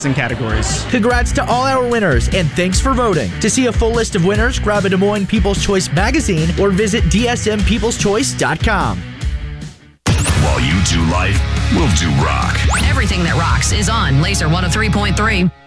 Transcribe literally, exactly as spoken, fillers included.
and categories. Congrats to all our winners, and thanks for voting. To see a full list of winners, grab a Des Moines People's Choice magazine or visit D S M peoples choice dot com. While you do life, we'll do rock. Everything that rocks is on Laser one oh three point three.